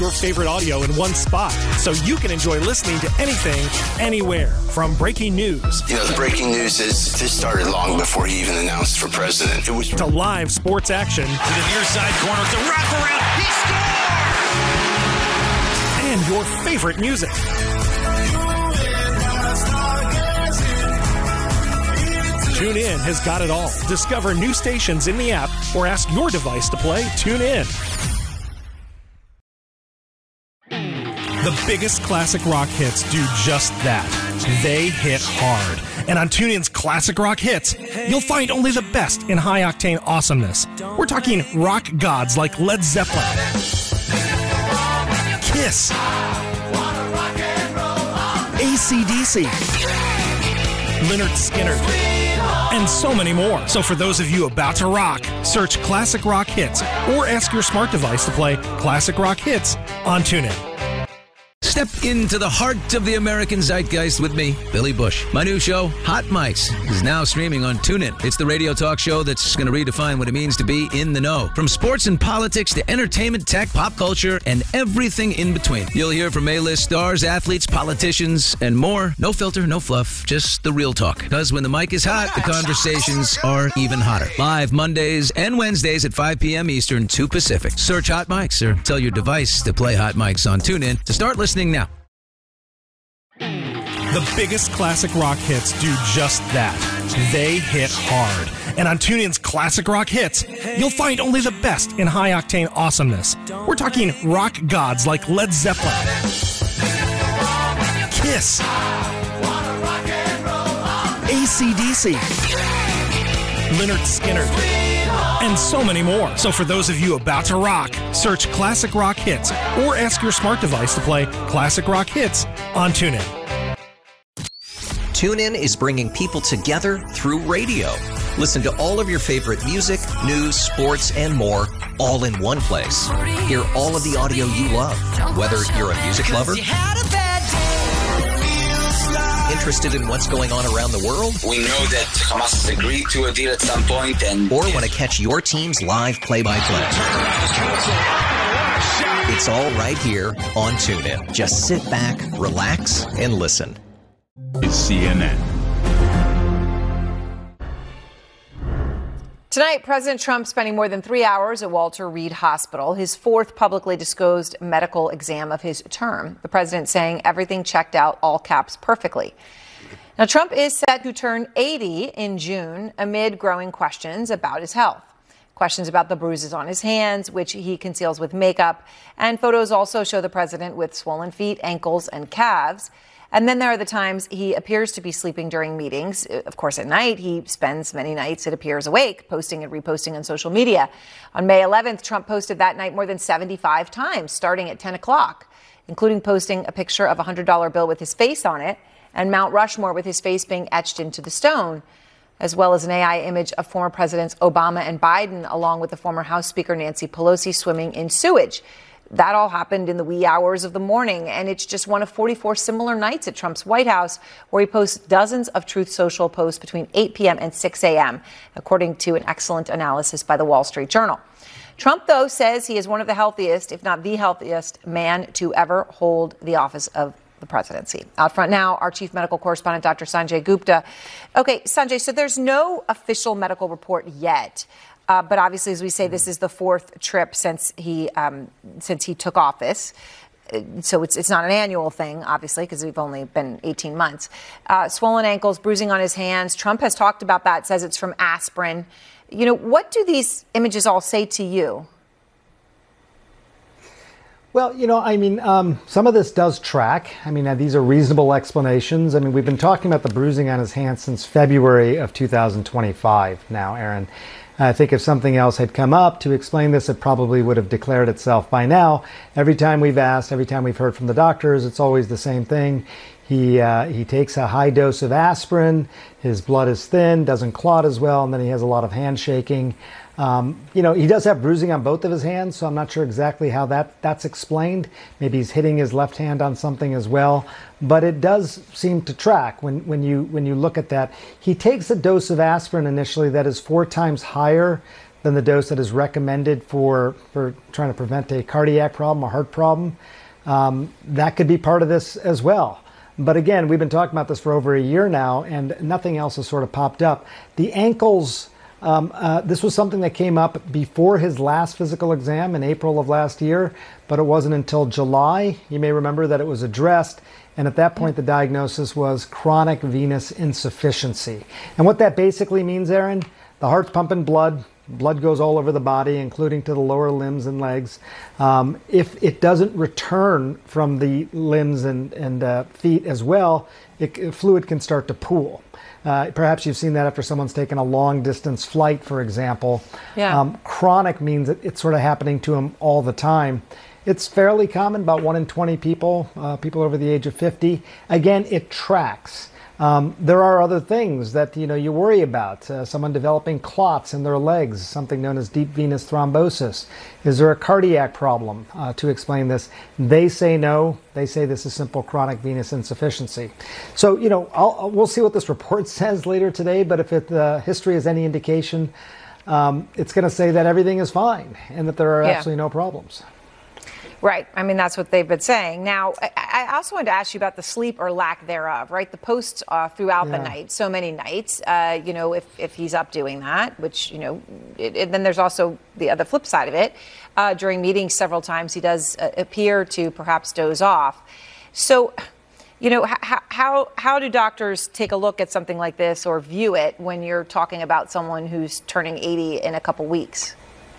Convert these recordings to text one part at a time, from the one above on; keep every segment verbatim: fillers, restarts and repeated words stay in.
Your favorite audio in one spot, so you can enjoy listening to anything, anywhere. From breaking news. You know, the breaking news is this started long before he even announced for president. It was to live sports action. To the near side corner, it's a wraparound. He scores! And your favorite music. TuneIn has got it all. Discover new stations in the app or ask your device to play TuneIn. The biggest classic rock hits do just that. They hit hard. And on TuneIn's Classic Rock Hits, you'll find only the best in high-octane awesomeness. We're talking rock gods like Led Zeppelin, Kiss, A C D C, Lynyrd Skynyrd, and so many more. So for those of you about to rock, search Classic Rock Hits or ask your smart device to play Classic Rock Hits on TuneIn. Step into the heart of the American zeitgeist with me, Billy Bush. My new show, Hot Mics, is now streaming on TuneIn. It's the radio talk show that's going to redefine what it means to be in the know. From sports and politics to entertainment, tech, pop culture, and everything in between. You'll hear from A-list stars, athletes, politicians, and more. No filter, no fluff, just the real talk. Because when the mic is hot, the conversations are even hotter. Live Mondays and Wednesdays at five p.m. Eastern, two Pacific. Search Hot Mics or tell your device to play Hot Mics on TuneIn to start listening now. The biggest classic rock hits do just that. They hit hard. And on TuneIn's Classic Rock Hits, you'll find only the best in high-octane awesomeness. We're talking rock gods like Led Zeppelin, Kiss, A C D C, Lynyrd Skynyrd, and so many more. So for those of you about to rock, search Classic Rock Hits or ask your smart device to play Classic Rock Hits on TuneIn. TuneIn is bringing people together through radio. Listen to all of your favorite music, news, sports, and more, all in one place. Hear all of the audio you love, whether you're a music lover, interested in what's going on around the world, we know that Hamas has agreed to a deal at some point, and or want to catch your team's live play-by-play. It's all right here on TuneIn. Just sit back, relax, and listen. It's C N N. Tonight, President Trump spending more than three hours at Walter Reed Hospital, his fourth publicly disclosed medical exam of his term. The president saying everything checked out, all caps, perfectly. Now, Trump is set to turn eighty in June amid growing questions about his health. Questions about the bruises on his hands, which he conceals with makeup. And photos also show the president with swollen feet, ankles, and calves. And then there are the times he appears to be sleeping during meetings. Of course, at night, he spends many nights, it appears, awake, posting and reposting on social media. On May eleventh, Trump posted that night more than seventy-five times, starting at ten o'clock, including posting a picture of a one hundred dollar bill with his face on it and Mount Rushmore with his face being etched into the stone, as well as an A I image of former Presidents Obama and Biden, along with the former House Speaker Nancy Pelosi swimming in sewage. That all happened in the wee hours of the morning, and it's just one of forty-four similar nights at Trump's White House, where he posts dozens of Truth Social posts between eight p.m. and six a.m., according to an excellent analysis by the Wall Street Journal. Trump, though, says he is one of the healthiest, if not the healthiest, man to ever hold the office of the presidency. Out front now, our chief medical correspondent, Doctor Sanjay Gupta. Okay, Sanjay, so there's no official medical report yet. Uh, but obviously, as we say, this is the fourth trip since he um, since he took office. So it's it's not an annual thing, obviously, because we've only been eighteen months. Uh, swollen ankles, bruising on his hands. Trump has talked about that, says it's from aspirin. You know, what do these images all say to you? Well, you know, I mean, um, some of this does track. I mean, uh, these are reasonable explanations. I mean, we've been talking about the bruising on his hands since February of two thousand twenty-five now, Aaron. I think if something else had come up to explain this, it probably would have declared itself by now. Every time we've asked, every time we've heard from the doctors, it's always the same thing. He uh, he takes a high dose of aspirin, his blood is thin, doesn't clot as well, and then he has a lot of hand shaking. Um, you know, he does have bruising on both of his hands, so I'm not sure exactly how that, that's explained. Maybe he's hitting his left hand on something as well. But it does seem to track when, when you when you look at that. He takes a dose of aspirin initially that is four times higher than the dose that is recommended for, for trying to prevent a cardiac problem, a heart problem. Um, that could be part of this as well. But again, we've been talking about this for over a year now, and nothing else has sort of popped up. The ankles, um, uh, this was something that came up before his last physical exam in April of last year, but it wasn't until July. You may remember that it was addressed, and at that point the diagnosis was chronic venous insufficiency. And what that basically means, Aaron, the heart's pumping blood, blood goes all over the body, including to the lower limbs and legs. Um, if it doesn't return from the limbs and, and uh, feet as well, it, fluid can start to pool. Uh, perhaps you've seen that after someone's taken a long distance flight, for example. Yeah. Um, chronic means that it's sort of happening to them all the time. It's fairly common, about one in twenty people, uh, people over the age of fifty. Again, it tracks. Um, there are other things that you know you worry about. Uh, someone developing clots in their legs, something known as deep venous thrombosis. Is there a cardiac problem? Uh, to explain this, they say no. They say this is simple chronic venous insufficiency. So you know, I'll, I'll, we'll see what this report says later today. But if it, uh, history is any indication, um, it's going to say that everything is fine and that there are Yeah. absolutely no problems. Right. I mean, that's what they've been saying. Now, I, I also wanted to ask you about the sleep or lack thereof, right? The posts uh, throughout Yeah. the night, so many nights, uh, you know, if, if he's up doing that, which, you know, it, it, then there's also the other flip side of it. Uh, during meetings several times, he does uh, appear to perhaps doze off. So, you know, how, how, how do doctors take a look at something like this or view it when you're talking about someone who's turning eighty in a couple weeks?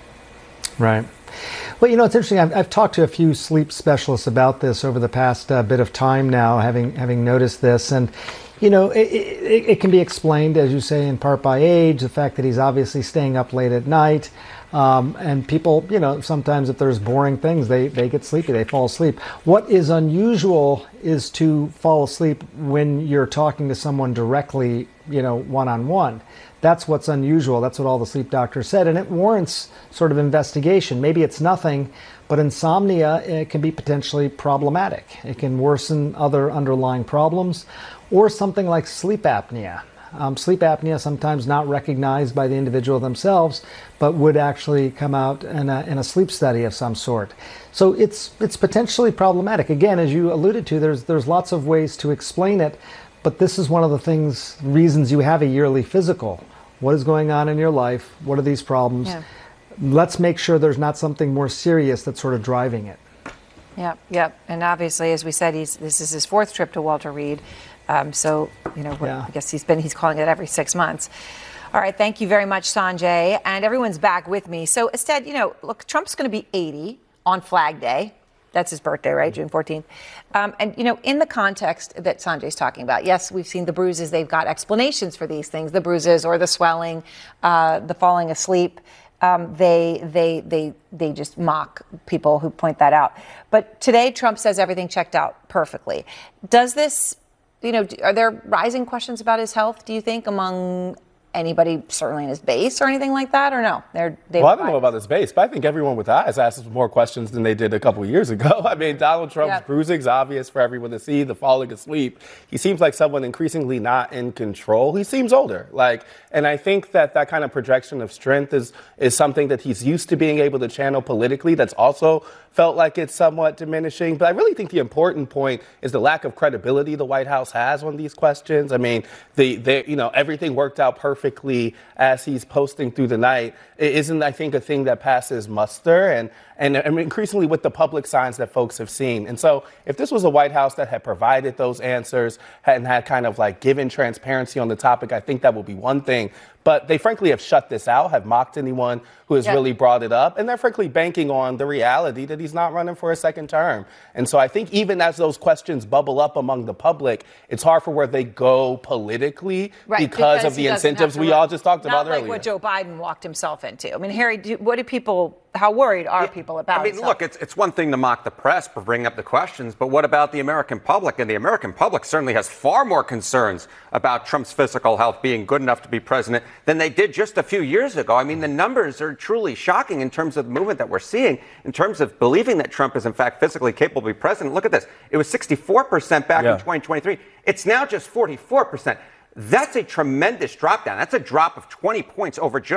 Right. Well, you know, it's interesting. I've, I've talked to a few sleep specialists about this over the past uh, bit of time now, having having noticed this. And, you know, it, it, it can be explained, as you say, in part by age, the fact that he's obviously staying up late at night. Um, and people, you know, sometimes if there's boring things, they, they get sleepy, they fall asleep. What is unusual is to fall asleep when you're talking to someone directly, you know, one-on-one. That's what's unusual. That's what all the sleep doctors said. And it warrants sort of investigation. Maybe it's nothing, but insomnia, it can be potentially problematic. It can worsen other underlying problems, or something like sleep apnea. Um, sleep apnea sometimes not recognized by the individual themselves, but would actually come out in a, in a sleep study of some sort. So it's it's potentially problematic. Again, as you alluded to, there's there's lots of ways to explain it, but this is one of the things, reasons you have a yearly physical. What is going on in your life? What are these problems? Yeah. Let's make sure there's not something more serious that's sort of driving it. Yep, yep. And obviously, as we said, he's this is his fourth trip to Walter Reed. Um, so, you know, Yeah. I guess he's been he's calling it every six months. All right, thank you very much, Sanjay. And everyone's back with me. So, instead, you know, look, Trump's going to be eighty on Flag Day. That's his birthday, right? June fourteenth. Um, and, you know, in the context that Sanjay's talking about, yes, we've seen the bruises. They've got explanations for these things, the bruises or the swelling, uh, the falling asleep. Um, they they they they just mock people who point that out. But today, Trump says everything checked out perfectly. Does this, you know, are there rising questions about his health, do you think, among anybody, certainly in his base or anything like that, or no? They're, they well, I don't know about his base, but I think everyone with eyes asks more questions than they did a couple years ago. I mean, Donald Trump's Yep. bruising's obvious for everyone to see, the falling asleep. He seems like someone increasingly not in control. He seems older. Like, and I think that that kind of projection of strength is, is something that he's used to being able to channel politically. That's also felt like it's somewhat diminishing. But I really think the important point is the lack of credibility the White House has on these questions. I mean, the, the you know, everything worked out perfectly as he's posting through the night. It isn't, I think, a thing that passes muster, and, and, and increasingly with the public signs that folks have seen. And so if this was a White House that had provided those answers and had kind of like given transparency on the topic, I think that would be one thing. But they frankly have shut this out, have mocked anyone who has Yep. really brought it up. And they're frankly banking on the reality that he's not running for a second term. And so I think even as those questions bubble up among the public, it's hard for where they go politically Right, because, of the he doesn't incentives have to we run. all just talked Not about like earlier. what Joe Biden walked himself into. I mean, Harry, do, what do people, how worried are people about I mean, himself? look, it's it's one thing to mock the press for bringing up the questions, but what about the American public? And the American public certainly has far more concerns about Trump's physical health being good enough to be president than they did just a few years ago. I mean, the numbers are truly shocking in terms of the movement that we're seeing, in terms of believing that Trump is, in fact, physically capable to be president. Look at this. It was sixty-four percent back Yeah. in twenty twenty-three. It's now just forty-four percent. That's a tremendous drop down. That's a drop of twenty points over just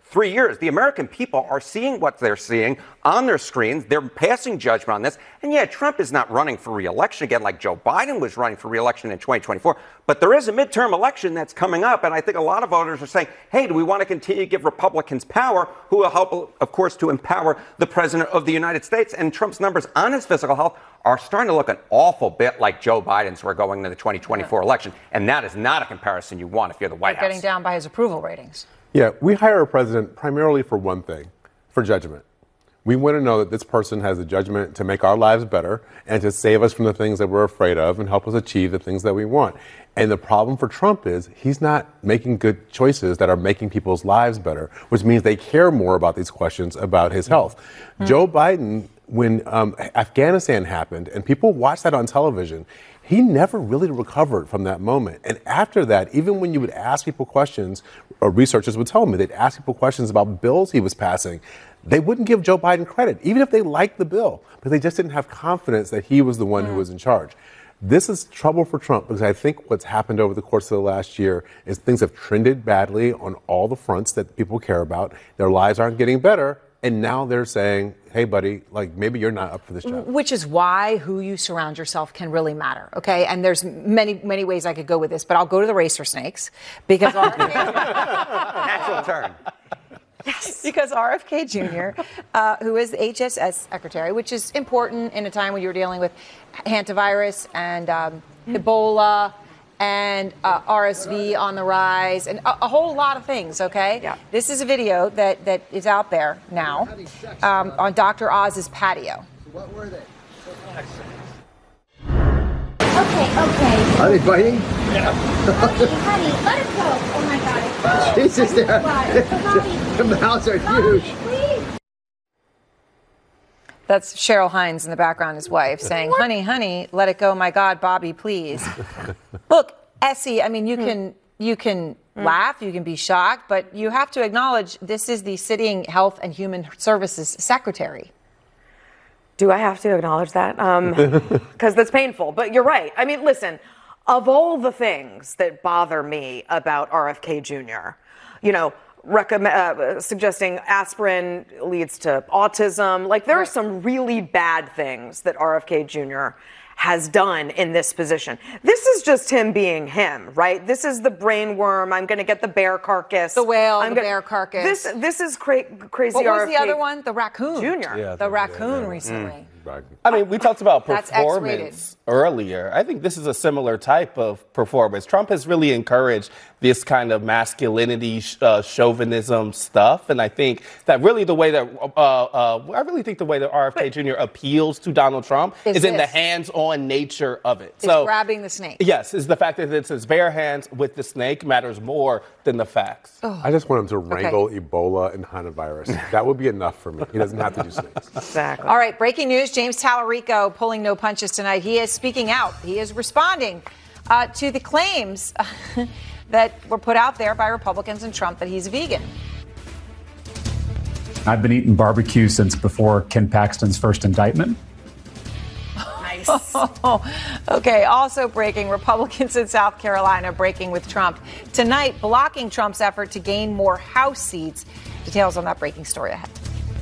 three years. The American people are seeing what they're seeing on their screens. They're passing judgment on this. And yeah, Trump is not running for re-election again like Joe Biden was running for re-election in twenty twenty-four. But there is a midterm election that's coming up. And I think a lot of voters are saying, hey, do we want to continue to give Republicans power, who will help, of course, to empower the president of the United States? And Trump's numbers on his physical health are starting to look an awful bit like Joe Biden's who are going into the twenty twenty-four yeah. election. And that is not a comparison you want if you're the White They're House. Getting down by his approval ratings. Yeah, we hire a president primarily for one thing, for judgment. We want to know that this person has the judgment to make our lives better and to save us from the things that we're afraid of and help us achieve the things that we want. And the problem for Trump is he's not making good choices that are making people's lives better, which means they care more about these questions about his health. Mm-hmm. Joe Biden, when um, Afghanistan happened and people watched that on television, he never really recovered from that moment. And after that, even when you would ask people questions, or researchers would tell me, they'd ask people questions about bills he was passing, they wouldn't give Joe Biden credit, even if they liked the bill, but they just didn't have confidence that he was the one mm. who was in charge. This is trouble for Trump because I think what's happened over the course of the last year is things have trended badly on all the fronts that people care about. Their lives aren't getting better. And now they're saying, hey, buddy, like maybe you're not up for this job. Which is why who you surround yourself can really matter. OK, and there's many, many ways I could go with this, but I'll go to the racer snakes because R F K natural turn. Yes, because R F K Junior, uh, who is the H S S secretary, which is important in a time when you're dealing with hantavirus and um, Ebola and uh, R S V on the rise, and a, a whole lot of things, okay? Yeah. This is a video that, that is out there now um, on Doctor Oz's patio. What were they? Okay, okay. Are they biting? Yeah. Okay, honey, let us go. Oh, my God. Jesus, they're, the mouths are huge. Please. That's Cheryl Hines in the background, his wife, saying, what? honey, honey, let it go. My God, Bobby, please. Look, Essie, I mean, you can you can mm. laugh, you can be shocked, but you have to acknowledge this is the sitting Health and Human Services Secretary. Do I have to acknowledge that? Because um, that's painful. But you're right. I mean, listen, of all the things that bother me about R F K Junior, you know, Recommend, uh, suggesting aspirin leads to autism. Like, there right. are some really bad things that R F K Junior has done in this position. This is just him being him, right? This is the brain worm. I'm going to get the bear carcass. The whale, I'm the gonna, bear carcass. This this is cra- crazy What was R F K the other one? The raccoon. Junior. Yeah, the raccoon yeah. recently. Mm. I mean, we talked about performance earlier. I think this is a similar type of performance. Trump has really encouraged this kind of masculinity, uh, chauvinism stuff. And I think that really the way that, uh, uh, I really think the way that R F K Junior appeals to Donald Trump is, is in the hands-on nature of it. It's so grabbing the snake. Yes, is the fact that it's his bare hands with the snake matters more than the facts. Oh. I just want him to wrangle okay. Ebola and hantavirus. That would be enough for me. He doesn't have to do snakes. Exactly. All right, breaking news. James Tallarico pulling no punches tonight. He is speaking out. He is responding uh, to the claims uh, that were put out there by Republicans and Trump that he's a vegan. I've been eating barbecue since before Ken Paxton's first indictment. Nice. Okay, also breaking, Republicans in South Carolina breaking with Trump tonight, blocking Trump's effort to gain more House seats. Details on that breaking story ahead.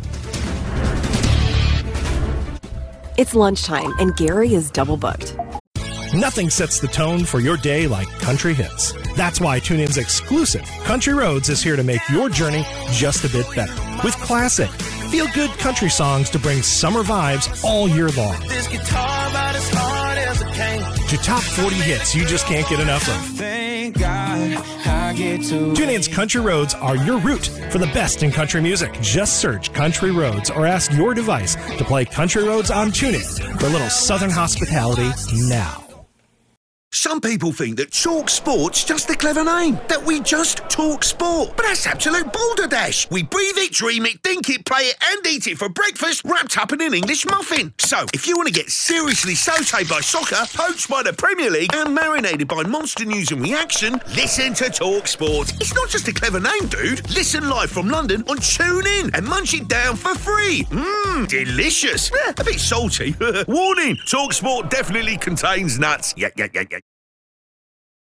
It's lunchtime, and Gary is double booked. Nothing sets the tone for your day like country hits. That's why TuneIn's exclusive Country Roads is here to make your journey just a bit better. With classic, feel-good country songs to bring summer vibes all year long. This guitar about as hard as it can. To top forty hits you just can't get enough of. Thank God I get to TuneIn's Country Roads are your route for the best in country music. Just search Country Roads or ask your device to play Country Roads on TuneIn for a little Southern hospitality now. Some people think that Talk Sport's just a clever name, that we just talk sport. But that's absolute balderdash. We breathe it, dream it, think it, play it, and eat it for breakfast, wrapped up in an English muffin. So, if you want to get seriously sautéed by soccer, poached by the Premier League, and marinated by Monster News and Reaction, listen to Talk Sport. It's not just a clever name, dude. Listen live from London on TuneIn and munch it down for free. Mmm, delicious. Eh, a bit salty. Warning, Talk Sport definitely contains nuts. Yeah, yeah, yeah, yeah.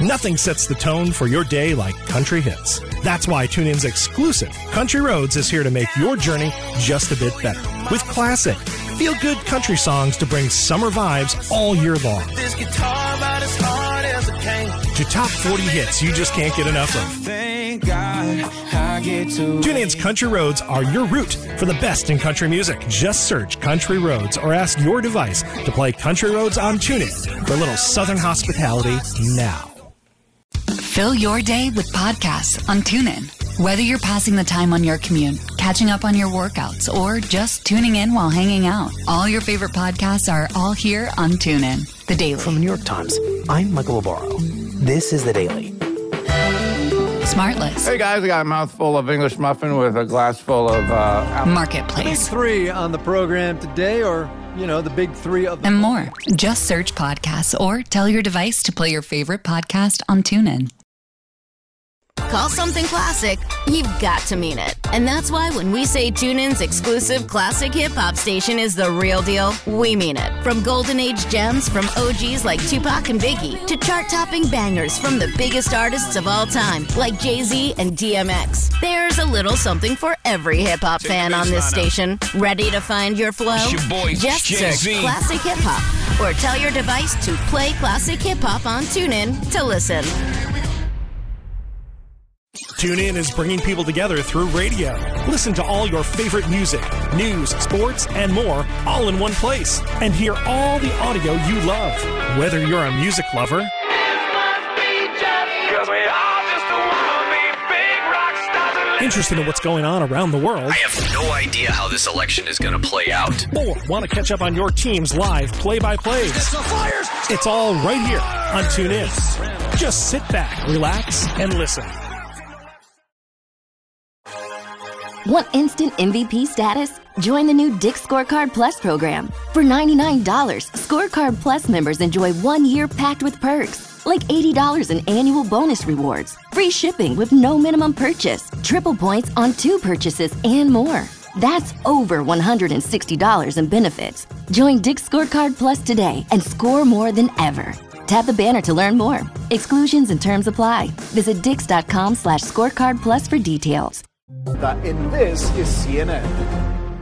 Nothing sets the tone for your day like country hits. That's why TuneIn's exclusive Country Roads is here to make your journey just a bit better. With classic, feel-good country songs to bring summer vibes all year long. This guitar about as hard as a cane. To top forty hits you just can't get enough of. Thank God I get to TuneIn's Country Roads are your route for the best in country music. Just search Country Roads or ask your device to play Country Roads on TuneIn for a little Southern hospitality now. Fill your day with podcasts on TuneIn. Whether you're passing the time on your commute, catching up on your workouts, or just tuning in while hanging out, all your favorite podcasts are all here on TuneIn. The Daily. From the New York Times, I'm Michael Labaro. This is The Daily. Smartless. Hey guys, I got a mouthful of English muffin with a glass full of uh, apple. Marketplace. The big three on the program today, or, you know, the big three of the... And more. Just search podcasts or tell your device to play your favorite podcast on TuneIn. Call something classic, you've got to mean it. And that's why when we say TuneIn's exclusive classic hip-hop station is the real deal, we mean it. From golden age gems from O Gs like Tupac and Biggie to chart-topping bangers from the biggest artists of all time like Jay-Z and D M X. There's a little something for every hip-hop fan on this station. Ready to find your flow? It's your boy, Just Jay-Z. search classic hip-hop or tell your device to play classic hip-hop on TuneIn to listen. TuneIn is bringing people together through radio. Listen to all your favorite music, news, sports, and more all in one place. And hear all the audio you love. Whether you're a music lover, interested in what's going on around the world, I have no idea how this election is going to play out, or want to catch up on your team's live play-by-plays, it's all right here on TuneIn. Just sit back, relax, and listen. Want instant M V P status? Join the new Dick's Scorecard Plus program. For ninety-nine dollars, Scorecard Plus members enjoy one year packed with perks, like eighty dollars in annual bonus rewards, free shipping with no minimum purchase, triple points on two purchases, and more. That's over one hundred sixty dollars in benefits. Join Dick's Scorecard Plus today and score more than ever. Tap the banner to learn more. Exclusions and terms apply. Visit dix.com slash scorecard plus for details. And this is C N N.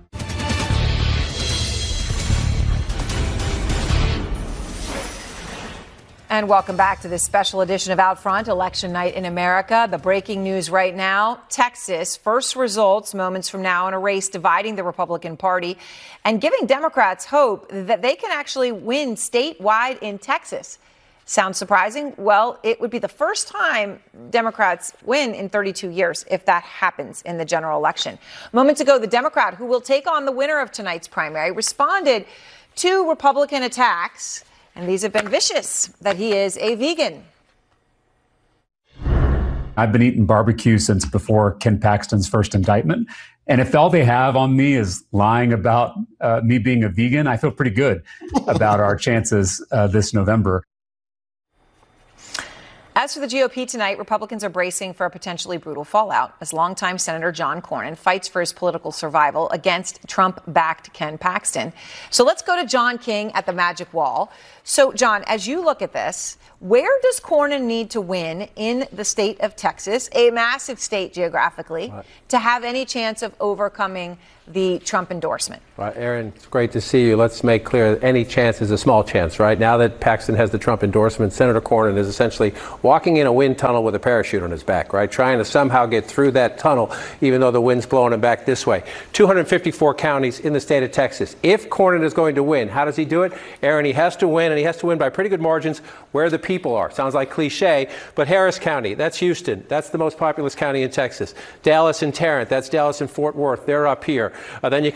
And welcome back to this special edition of Out Front, Election Night in America. The breaking news right now, Texas, first results moments from now in a race dividing the Republican Party and giving Democrats hope that they can actually win statewide in Texas. Sounds surprising? Well, it would be the first time Democrats win in thirty-two years if that happens in the general election. Moments ago, the Democrat who will take on the winner of tonight's primary responded to Republican attacks, and these have been vicious, that he is a vegan. I've been eating barbecue since before Ken Paxton's first indictment. And if all they have on me is lying about uh, me being a vegan, I feel pretty good about our chances uh, this November. As for the G O P tonight, Republicans are bracing for a potentially brutal fallout as longtime Senator John Cornyn fights for his political survival against Trump-backed Ken Paxton. So let's go to John King at the Magic Wall. So, John, as you look at this, where does Cornyn need to win in the state of Texas, a massive state geographically, right, to have any chance of overcoming the Trump endorsement? Right, Aaron, it's great to see you. Let's make clear that any chance is a small chance, right? Now that Paxton has the Trump endorsement, Senator Cornyn is essentially walking in a wind tunnel with a parachute on his back, right? Trying to somehow get through that tunnel, even though the wind's blowing him back this way. two hundred fifty-four counties in the state of Texas. If Cornyn is going to win, how does he do it? Aaron, he has to win, and he has to win by pretty good margins where the people are. Sounds like cliche, but Harris County, that's Houston. That's the most populous county in Texas. Dallas and Tarrant, that's Dallas and Fort Worth. They're up here. Uh, then you